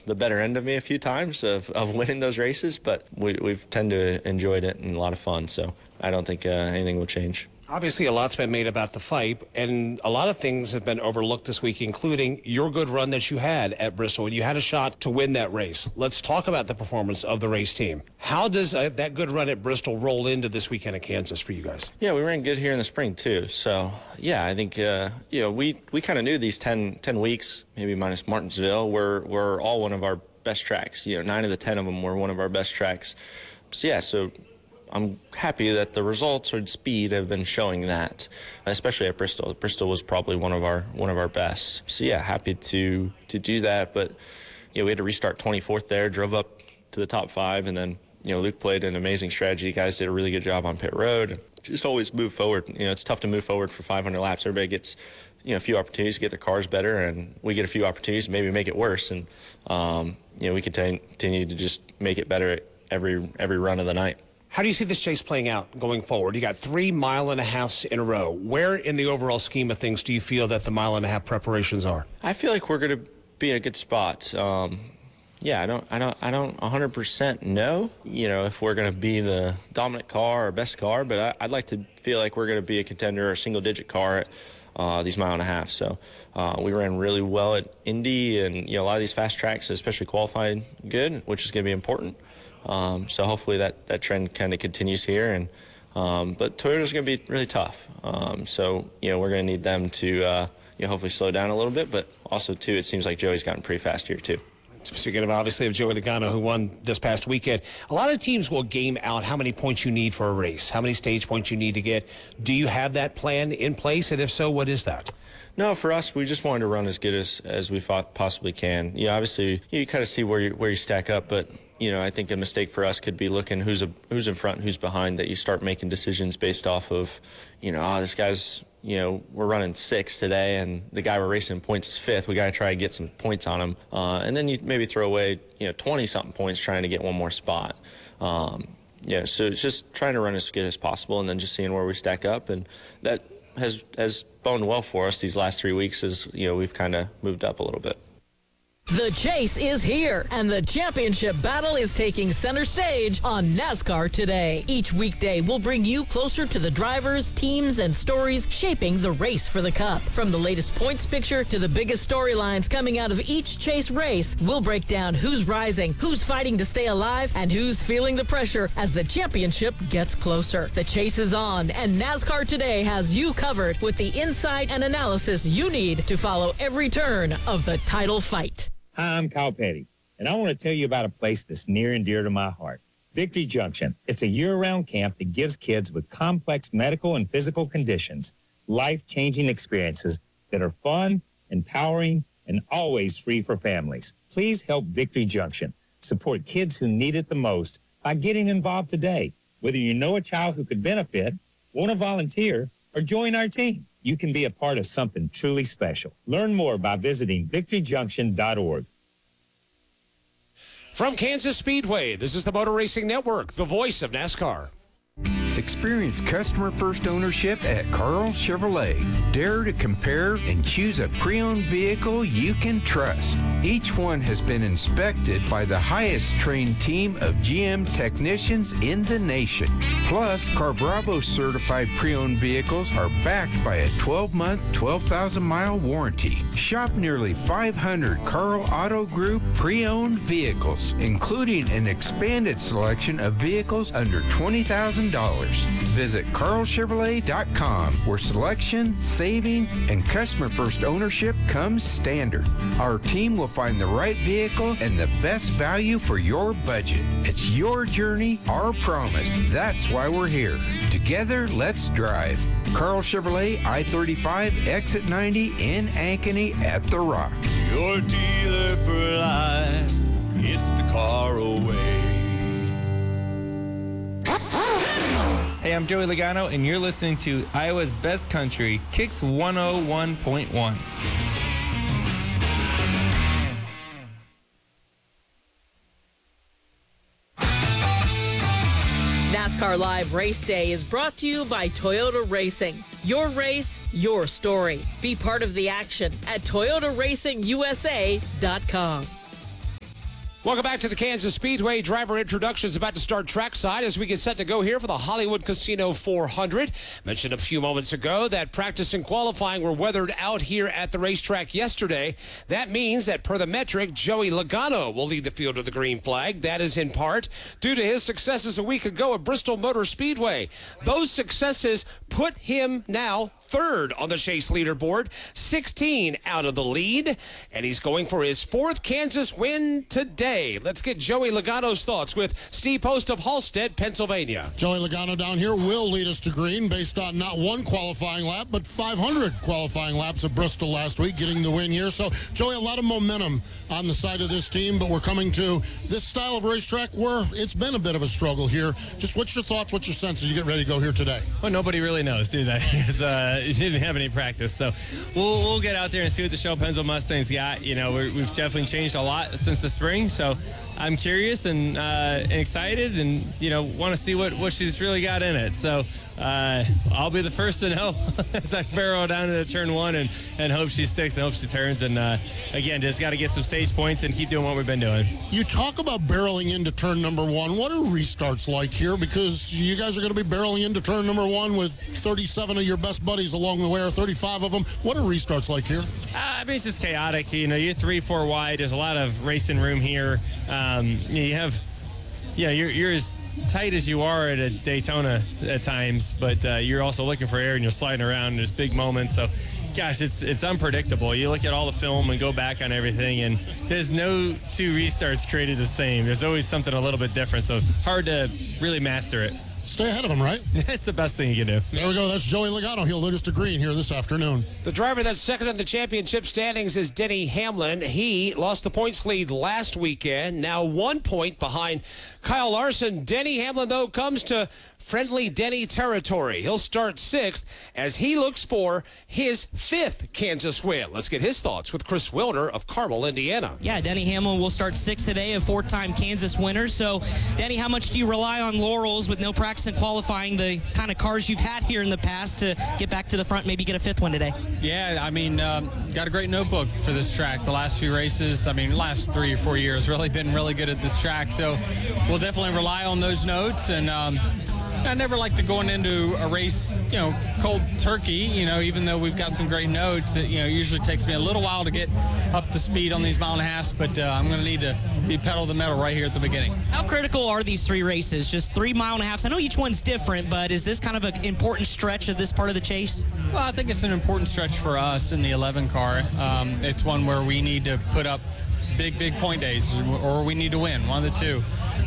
the better end of me a few times of winning those races, but we've tended to enjoyed it and a lot of fun. So I don't think anything will change. Obviously, a lot's been made about the fight, and a lot of things have been overlooked this week, including your good run that you had at Bristol, and you had a shot to win that race. Let's talk about the performance of the race team. How does that good run at Bristol roll into this weekend at Kansas for you guys? Yeah, we ran good here in the spring, too. So, yeah, I think, we kind of knew these 10 weeks, maybe minus Martinsville, were all one of our best tracks. 9 of the 10 of them were one of our best tracks. So I'm happy that the results or speed have been showing that, especially at Bristol. Bristol was probably one of our best. So yeah, happy to do that. But we had to restart 24th there, drove up to the top 5, and then Luke played an amazing strategy. You guys did a really good job on pit road. Just always move forward. It's tough to move forward for 500 laps. Everybody gets a few opportunities to get their cars better, and we get a few opportunities to maybe make it worse. And we continue to just make it better at every run of the night. How do you see this chase playing out going forward? You got 3 mile-and-a-halfs in a row. Where in the overall scheme of things do you feel that the mile-and-a-half preparations are? I feel like we're going to be in a good spot. I don't 100% know, if we're going to be the dominant car or best car, but I'd like to feel like we're going to be a contender or a single-digit car at these mile-and-a-half. So we ran really well at Indy, and a lot of these fast tracks, especially qualified good, which is going to be important. So hopefully that trend kind of continues here, and but Toyota's going to be really tough. So we're going to need them to hopefully slow down a little bit, but also too, it seems like Joey's gotten pretty fast here too. Speaking of obviously of Joey Logano, who won this past weekend, a lot of teams will game out how many points you need for a race, how many stage points you need to get. Do you have that plan in place, and if so, what is that? No, for us, we just wanted to run as good as we possibly can. Obviously, you kind of see where you stack up, but I think a mistake for us could be looking who's in front and who's behind, that you start making decisions based off of, this guy's, we're running 6th today, and the guy we're racing in points is 5th. We got to try to get some points on him. And then you maybe throw away, 20-something points trying to get one more spot. So it's just trying to run as good as possible and then just seeing where we stack up. And that has boned well for us these last 3 weeks as, we've kind of moved up a little bit. The chase is here, and the championship battle is taking center stage on NASCAR Today. Each weekday, we'll bring you closer to the drivers, teams, and stories shaping the race for the Cup. From the latest points picture to the biggest storylines coming out of each chase race, we'll break down who's rising, who's fighting to stay alive, and who's feeling the pressure as the championship gets closer. The chase is on, and NASCAR Today has you covered with the insight and analysis you need to follow every turn of the title fight. Hi, I'm Kyle Petty, and I want to tell you about a place that's near and dear to my heart, Victory Junction. It's a year-round camp that gives kids with complex medical and physical conditions life-changing experiences that are fun, empowering, and always free for families. Please help Victory Junction support kids who need it the most by getting involved today. Whether you know a child who could benefit, want to volunteer, or join our team, you can be a part of something truly special. Learn more by visiting victoryjunction.org. From Kansas Speedway, this is the Motor Racing Network, the voice of NASCAR. Experience customer-first ownership at Carl Chevrolet. Dare to compare and choose a pre-owned vehicle you can trust. Each one has been inspected by the highest trained team of GM technicians in the nation. Plus, CarBravo certified pre-owned vehicles are backed by a 12-month, 12,000-mile warranty. Shop nearly 500 Carl Auto Group pre-owned vehicles, including an expanded selection of vehicles under $20,000. Visit carlchevrolet.com, where selection, savings, and customer-first ownership comes standard. Our team will find the right vehicle and the best value for your budget. It's your journey, our promise. That's why we're here. Together, let's drive. Carl Chevrolet, I-35, Exit 90 in Ankeny at The Rock. Your dealer for life, it's the car away. Hey, I'm Joey Logano, and you're listening to Iowa's Best Country, Kicks 101.1. NASCAR Live Race Day is brought to you by Toyota Racing. Your race, your story. Be part of the action at ToyotaRacingUSA.com. Welcome back to the Kansas Speedway. Driver introduction is about to start trackside as we get set to go here for the Hollywood Casino 400. Mentioned a few moments ago that practice and qualifying were weathered out here at the racetrack yesterday. That means that per the metric, Joey Logano will lead the field of the green flag. That is in part due to his successes a week ago at Bristol Motor Speedway. Those successes put him now third on the Chase leaderboard, 16 out of the lead, and he's going for his fourth Kansas win today. Let's get Joey Logano's thoughts with Steve Post of Halstead, Pennsylvania. Joey Logano down here will lead us to green based on not one qualifying lap, but 500 qualifying laps at Bristol last week, getting the win here. So, Joey, a lot of momentum on the side of this team, but we're coming to this style of racetrack where it's been a bit of a struggle here. Just what's your thoughts, what's your sense as you get ready to go here today? Well, nobody really knows, do they? Because didn't have any practice. So we'll get out there and see what the Shell Pennzoil Mustangs got. You know, we've definitely changed a lot since the spring. So I'm curious and excited and, you know, want to see what she's really got in it. So I'll be the first to know as I barrel down into turn one and hope she sticks and hope she turns. And, again, just got to get some stage points and keep doing what we've been doing. You talk about barreling into turn number one. What are restarts like here? Because you guys are going to be barreling into turn number one with 37 of your best buddies along the way, or 35 of them. What are restarts like here? I mean, it's just chaotic. You know, you're 3-4 wide. There's a lot of racing room here. You're as tight as you are at a Daytona at times, but you're also looking for air and you're sliding around. There's big moments. So, gosh, it's unpredictable. You look at all the film and go back on everything, and there's no two restarts created the same. There's always something a little bit different, so hard to really master it. Stay ahead of him, right? That's the best thing you can do. There we go. That's Joey Logano. He'll lead us to green here this afternoon. The driver that's second in the championship standings is Denny Hamlin. He lost the points lead last weekend, now 1 point behind Kyle Larson. Denny Hamlin, though, comes to friendly Denny territory. He'll start sixth as he looks for his fifth Kansas win. Let's get his thoughts with Chris Wilder of Carmel, Indiana. Yeah, Denny Hamlin will start sixth today, a four-time Kansas winner. So, Denny, how much do you rely on laurels with no practice and qualifying, the kind of cars you've had here in the past, to get back to the front, maybe get a fifth one today? Yeah, I mean, got a great notebook for this track. The last few races, I mean, last 3 or 4 years, really been really good at this track. So we'll definitely rely on those notes. And I never like to go into a race, you know, cold turkey, you know, even though we've got some great notes. It, you know, usually takes me a little while to get up to speed on these mile and a half, but I'm going to need to be pedal to the metal right here at the beginning. How critical are these three races? Just 3 mile and a half. I know each one's different, but is this kind of an important stretch of this part of the chase? Well, I think it's an important stretch for us in the 11 car. It's one where we need to put up big point days, or we need to win, one of the two,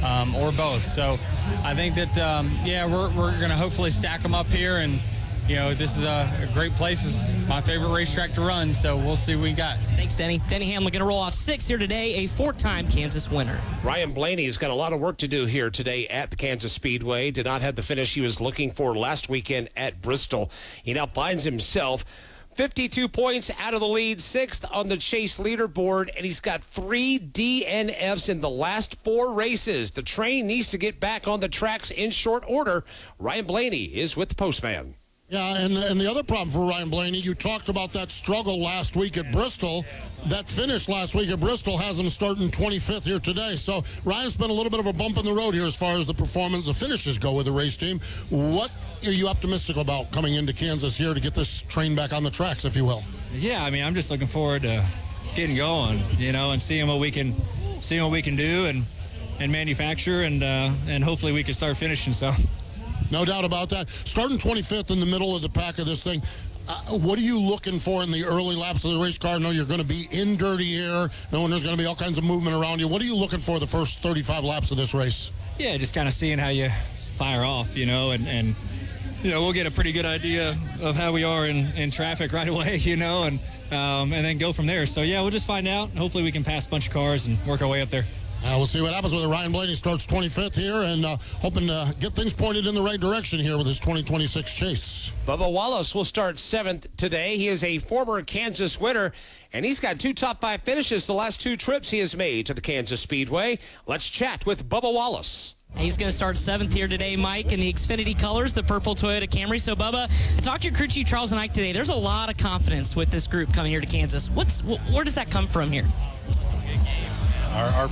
or both. So I think that, we're going to hopefully stack them up here. And, you know, this is a great place. This is my favorite racetrack to run, so we'll see what we got. Thanks, Denny. Denny Hamlin going to roll off sixth here today, a 4-time Kansas winner. Ryan Blaney has got a lot of work to do here today at the Kansas Speedway. Did not have the finish he was looking for last weekend at Bristol. He now finds himself 52 points out of the lead, sixth on the Chase leaderboard, and he's got 3 DNFs in the last 4 races. The train needs to get back on the tracks in short order. Ryan Blaney is with the Postman. Yeah, and the other problem for Ryan Blaney, you talked about that struggle last week at Bristol. That finish last week at Bristol has him starting 25th here today. So Ryan's been a little bit of a bump in the road here as far as the performance, the finishes go with the race team. What are you optimistic about coming into Kansas here to get this train back on the tracks, if you will? Yeah, I mean, I'm just looking forward to getting going, you know, and seeing what we can do and manufacture, and hopefully we can start finishing. So. No doubt about that. Starting 25th in the middle of the pack of this thing, what are you looking for in the early laps of the race car? I know you're going to be in dirty air, knowing there's going to be all kinds of movement around you. What are you looking for the first 35 laps of this race? Yeah, just kind of seeing how you fire off, you know, and you know, we'll get a pretty good idea of how we are in traffic right away, you know, and then go from there. So, yeah, we'll just find out. Hopefully we can pass a bunch of cars and work our way up there. We'll see what happens with it. Ryan Blaney starts 25th here and hoping to get things pointed in the right direction here with his 2026 Chase. Bubba Wallace will start 7th today. He is a former Kansas winner, and he's got 2 top 5 finishes the last 2 trips he has made to the Kansas Speedway. Let's chat with Bubba Wallace. He's going to start 7th here today, Mike, in the Xfinity colors, the purple Toyota Camry. So, Bubba, I talked to your crew chief, Charles and Ike, today. There's a lot of confidence with this group coming here to Kansas. Where does that come from here? Our